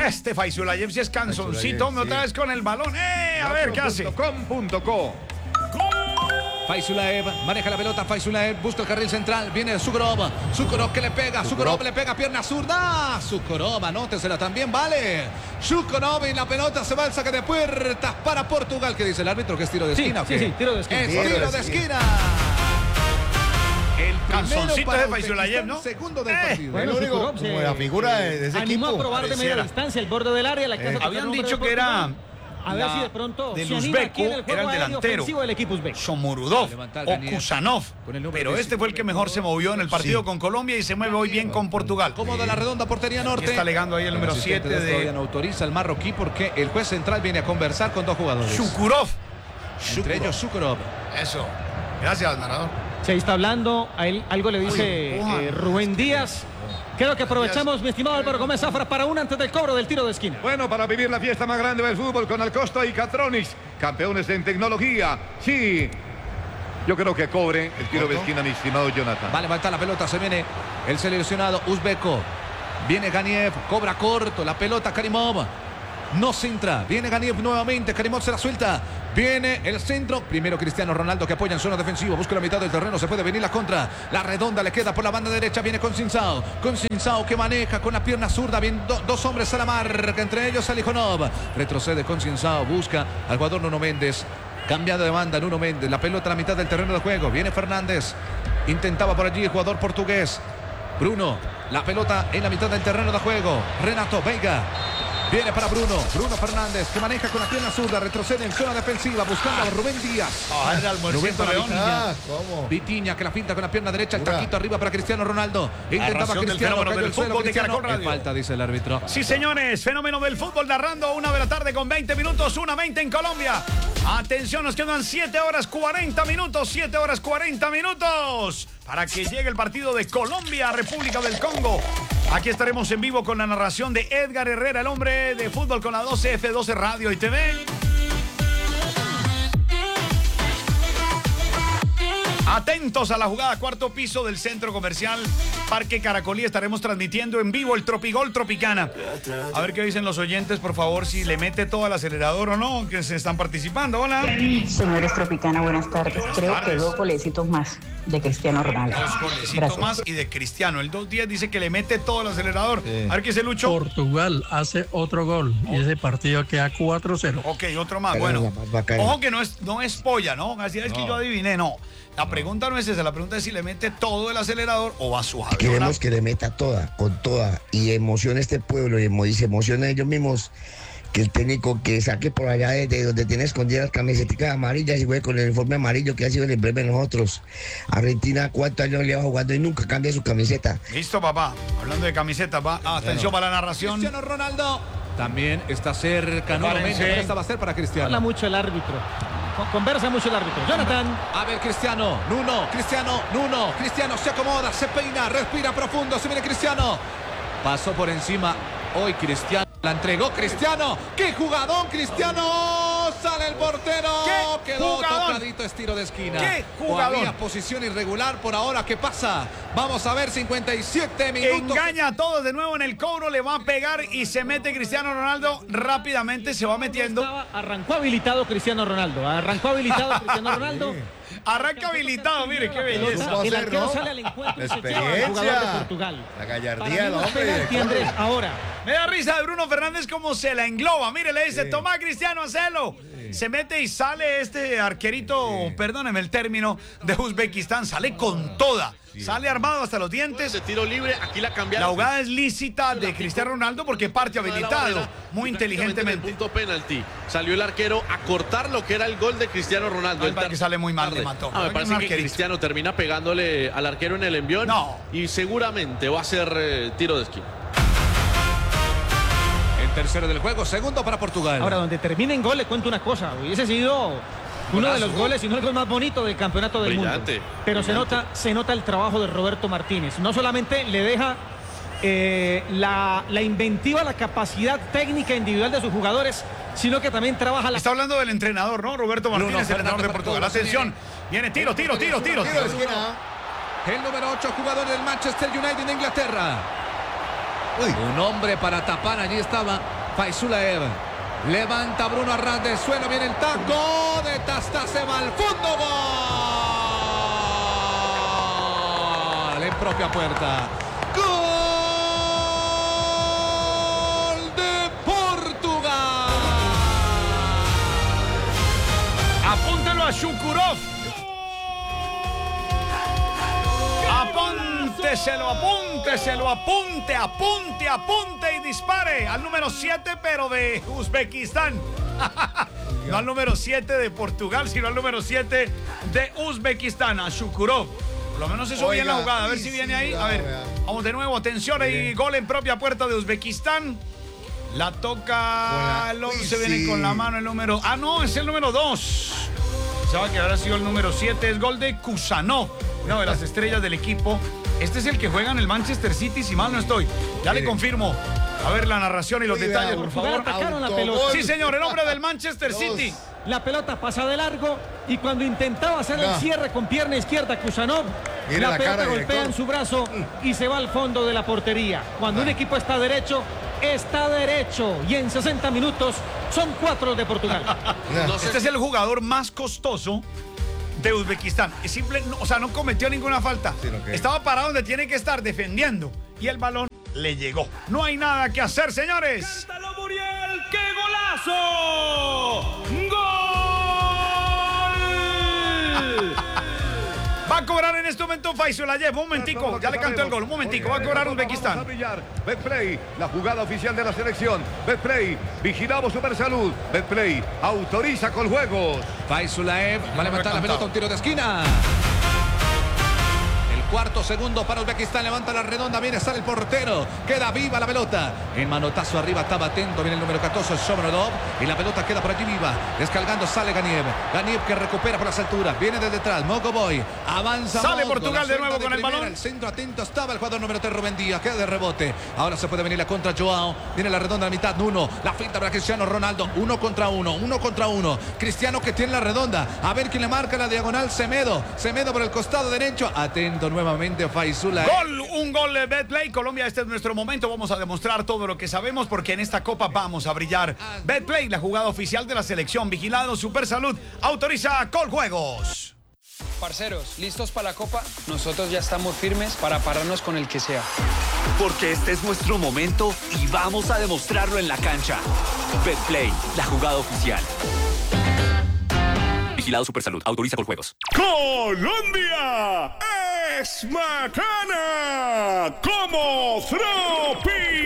Este Faisulayev sí es canzoncito, hombre, otra vez con el balón. A ver, ¿qué hace? .com.co. Faisulayev maneja la pelota, Faisulayev busca el carril central, viene Sukorov, Sukorov que le pega, Sukorov le pega pierna zurda, Sukorov, anótesela también, vale, Sukorov y la pelota se va al saque de puertas para Portugal. ¿Qué dice el árbitro? Que es tiro de esquina. Sí, tiro de esquina. Es tiro de esquina. El canzoncito de Faisulayev, ¿no? Segundo del partido. Bueno, El único, Sukorov como la figura de ese animó equipo. a probar de media pareciera. distancia el borde del área. Habían dicho que era a ver si de pronto del se anima aquí uzbeco, en el era juego el aéreo delantero. ofensivo del equipo uzbeko. Shomurudov Levantar o Ganiev Kusanov. con el número Pero 10. este fue el que mejor se movió en el partido con Colombia y se mueve hoy bien con Portugal. Cómoda la redonda portería Aquí norte. está alegando ahí el número 7 Todavía de no autoriza el marroquí porque el juez central viene a conversar con dos jugadores. Shukurov. Entre ellos Sukorov. Eso. Gracias, narrador. Se está hablando, a él algo le dice Rubén Díaz. Creo que aprovechamos, mi estimado Álvaro Gómez Zafra, para un antes del cobro del tiro de esquina. Bueno, para vivir la fiesta más grande del fútbol con Alcosta y Catronics, campeones en tecnología. Sí, yo creo que cobre el tiro de esquina, mi estimado Jonathan. Va a levantar la pelota, se viene el seleccionado uzbeko. Viene Ganiev, cobra corto, la pelota Karimov. No centra, viene Ganiev nuevamente, Karimov se la suelta. Viene el centro, primero Cristiano Ronaldo que apoya en zona defensiva, busca la mitad del terreno, se puede venir la contra. La redonda le queda por la banda derecha, viene con Sinsao que maneja con la pierna zurda, bien dos hombres a la marca, entre ellos Alijonov. Retrocede con Sinsao, busca al jugador Nuno Méndez. Cambiado de banda Nuno Méndez, la pelota a la mitad del terreno de juego, viene Fernández. Intentaba por allí el jugador portugués. Bruno, la pelota en la mitad del terreno de juego. Renato Veiga. Viene para Bruno Fernández que maneja con la pierna zurda, retrocede en zona defensiva buscando a Rubén Díaz. Era Rubén para León. Vitinha. ¿cómo? Vitinha que la pinta con la pierna derecha, el taquito arriba para Cristiano Ronaldo. Intentaba Narración del Cristiano, fenómeno cayó del el suelo, fútbol de Cristiano. Caracol Radio. Falta, dice el árbitro. Sí, señores, fenómeno del fútbol narrando 1 de la tarde con 20 minutos, 1:20 en Colombia. Atención, nos quedan 7 horas 40 minutos, 7 horas 40 minutos para que llegue el partido de Colombia, República del Congo. Aquí estaremos en vivo con la narración de Edgar Herrera, el hombre de fútbol con la 12F12 Radio y TV. Atentos a la jugada, cuarto piso del centro comercial Parque Caracolí. Estaremos transmitiendo en vivo el Tropigol Tropicana. A ver qué dicen los oyentes, por favor, si le mete todo al acelerador o no, que se están participando. Hola. Señores Tropicana, buenas tardes. Creo que 2 golecitos más de Cristiano Ronaldo. 2 golecitos Gracias. más y de Cristiano. El 2-10 dice que le mete todo al acelerador. A ver qué dice Lucho. Portugal hace otro gol y ese partido queda 4-0. Ok, otro más. Bueno, ojo que no es polla, ¿no? Así es que yo adiviné, no. La pregunta no es esa, la pregunta es si le mete todo el acelerador o va suave. Queremos que le meta toda, con toda, y emocione este pueblo, y se emociona ellos mismos, que el técnico que saque por allá de donde tiene escondidas las camisetas amarillas y juegue con el uniforme amarillo que ha sido el emblema de nosotros. Argentina, 4 años lleva jugando y nunca cambia su camiseta. Listo, papá. Hablando de camisetas, va. Atención para la narración. Cristiano Ronaldo también está cerca. Nuevamente, pero esta va a ser para Cristiano. Habla mucho el árbitro. Conversa mucho el árbitro. Jonathan. A ver, Cristiano Cristiano se acomoda, se peina, respira profundo, se viene Cristiano. Pasó por encima hoy Cristiano, la entregó Cristiano. ¡Qué jugadón, Cristiano! Sale el portero. ¡Qué Quedó jugadón! tocadito, es tiro de esquina. ¡Qué jugadón! Todavía posición irregular por ahora. ¿Qué pasa? Vamos a ver, 57 minutos. Engaña a todos de nuevo en el cobro, le va a pegar y se mete Cristiano Ronaldo. Rápidamente se va metiendo. Arrancó habilitado Cristiano Ronaldo. Arranca habilitado, mire qué belleza. El arquero sale al encuentro y se lleva al jugador de Portugal. La gallardía Para del mí, un hombre. penalti, Andrés, ahora. Me da risa de Bruno Fernández como se la engloba. Mire, le dice, toma Cristiano, hacelo. Se mete y sale este arquerito, perdóneme el término, de Uzbekistán. Sale con toda. Sale armado hasta los dientes. De tiro libre, aquí la cambiaron. La jugada es lícita de Cristiano Ronaldo porque parte habilitado muy inteligentemente. En el punto penalti salió el arquero a cortar lo que era el gol de Cristiano Ronaldo. Me parece que sale muy mal de Matón. Me parece que Cristiano termina pegándole al arquero en el envión. No. Y seguramente va a ser tiro de esquina. El tercero del juego, segundo para Portugal. Ahora, donde termine en gol, le cuento una cosa. Hubiese sido uno de los goles, y no el gol más bonito del campeonato del Brillante, mundo. Pero se nota el trabajo de Roberto Martínez. No solamente le deja la inventiva, la capacidad técnica individual de sus jugadores, sino que también trabaja la... Está hablando del entrenador, ¿no? Roberto Martínez, el entrenador de Portugal. Atención, viene tiro. Tiro de esquina. El número 8, jugador del Manchester United de Inglaterra. Un hombre para tapar, allí estaba Faizulaev. Levanta Bruno Arras de suelo, viene el taco de Tasta, se va al fondo, gol en propia puerta. Gol de Portugal. Apúntelo a Shukurov. Apúnteselo, y dispare al número 7, pero de Uzbekistán. No al número 7 de Portugal, sino al número 7 de Uzbekistán, a Shukurov. Por lo menos eso bien la jugada, a ver si viene ahí. A ver, vamos de nuevo, atención, hay gol en propia puerta de Uzbekistán. La toca el 11, viene con la mano el número... Ah, no, es el número 2. Pensaba que habrá sido el número 7, es gol de Kusanov, una de las estrellas del equipo. Este es el que juega en el Manchester City, si mal no estoy. Ya le confirmo. A ver la narración y los detalles, por favor. Atacaron la pelota. Sí, señor, el hombre del Manchester City. La pelota pasa de largo y cuando intentaba hacer el cierre con pierna izquierda Kusanov, la pelota golpea en su brazo y se va al fondo de la portería. Cuando un equipo está derecho y en 60 minutos son 4 de Portugal. Este es el jugador más costoso de Uzbekistán. Es simple, no, o sea, no cometió ninguna falta. Estaba parado donde tiene que estar, defendiendo. Y el balón le llegó. No hay nada que hacer, señores. ¡Cántalo, Muriel! ¡Qué golazo! ¡Gol! Va a cobrar en este momento Faizulayev. Un momentico, ya le cantó el gol. Un momentico, va a cobrar Uzbekistán. Betplay, la jugada oficial de la selección. Betplay, vigilamos Supersalud. Betplay, autoriza con juegos. Faizulaev va a levantar la pelota, un tiro de esquina. Cuarto segundo para Uzbekistán, levanta la redonda, viene, sale el portero, queda viva la pelota. En manotazo arriba, estaba atento, viene el número 14, Shomurodov, y la pelota queda por allí viva. Descargando, sale Ganiev. Ganiev que recupera por las alturas, viene desde detrás, Mogoboy, avanza. Sale Mongo, Portugal de nuevo con el balón. El centro atento estaba el jugador número 3, Rubén Díaz, queda de rebote. Ahora se puede venir la contra Joao, viene la redonda a la mitad, Nuno, la finta para Cristiano Ronaldo, uno contra uno. Cristiano que tiene la redonda, a ver quién le marca la diagonal, Semedo por el costado derecho, atento nuevamente Faizulaev. Un gol de Betplay. Colombia, este es nuestro momento. Vamos a demostrar todo lo que sabemos porque en esta copa vamos a brillar. Betplay, la jugada oficial de la selección. Vigilado Supersalud. Autoriza Coljuegos. Parceros, ¿listos para la copa? Nosotros ya estamos firmes para pararnos con el que sea. Porque este es nuestro momento y vamos a demostrarlo en la cancha. Betplay, la jugada oficial. Vigilado Supersalud. Autoriza Coljuegos. ¡Colombia es bacana como Tropi!